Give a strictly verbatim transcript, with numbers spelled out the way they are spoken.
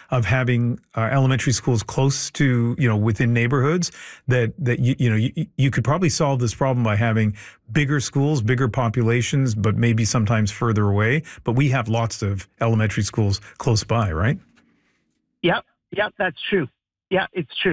of having uh, elementary schools close to, you know, within neighborhoods, that, that you, you know, you, you could probably solve this problem by having bigger schools, bigger populations, but maybe sometimes further away. But we have lots of elementary schools close by, right? Yep. Yep. That's true. Yeah, it's true.